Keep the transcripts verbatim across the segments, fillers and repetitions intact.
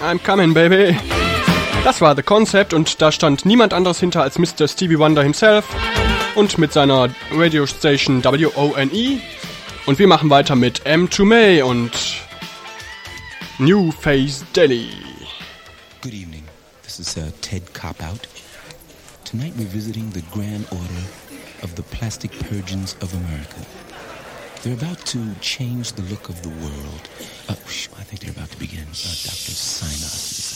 I'm coming, baby. Das war The Concept und da stand niemand anderes hinter als Mister Stevie Wonder himself und mit seiner Radiostation W O N E. Und wir machen weiter mit M two May und New Face Deli. Good evening. This is uh, Ted Cop-Out. Tonight we're visiting the Grand Order of the Plastic Purgeons of America. They're about to change the look of the world. Uh, I think they're about to begin. Uh, Doctor Sinus.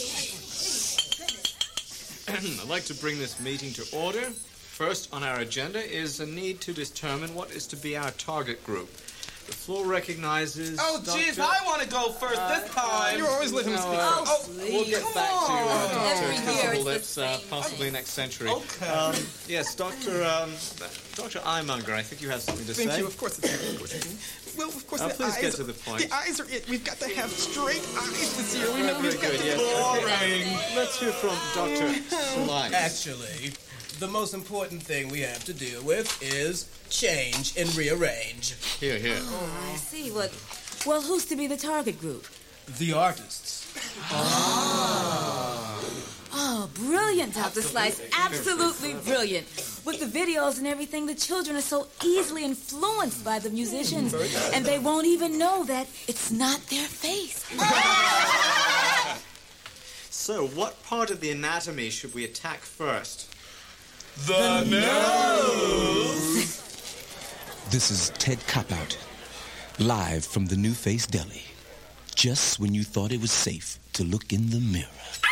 I'd like to bring this meeting to order. First on our agenda is a need to determine what is to be our target group. The floor recognizes... Oh, jeez, I want to go first uh, this time. You're always letting him speak. Uh, oh, we'll get come back on. to uh, Doctor Every Kissable Lips, uh, possibly next century. Okay. Um, yes, Doctor Um, Doctor Eyemonger, I think you have something to Thank say. you, of course. It's well, of course, uh, the please eyes, get to the point. The eyes are it. We've got to have straight eyes this year. We know Very we've got good, to yes. Boring. Let's hear from Doctor Slice. Actually, the most important thing we have to deal with is change and rearrange. Here, here. Oh, I see. What? Well, who's to be the target group? The artists. Oh, oh brilliant, Doctor Slice. Absolutely brilliant. With the videos and everything, the children are so easily influenced by the musicians, and they won't even know that it's not their face. So, what part of the anatomy should we attack first? The, the nose! This is Ted Cop-Out, live from the New Face Deli. Just when you thought it was safe to look in the mirror.